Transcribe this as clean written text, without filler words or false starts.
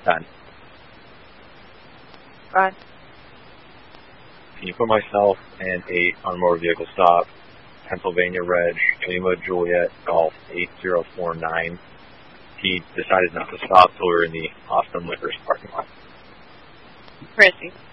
10. Fine. Can you put myself and 8 on motor vehicle stop, Pennsylvania Reg, Lima Juliet Golf 8049. He decided not to stop until we were in the Austin Liquors parking lot. Where is he?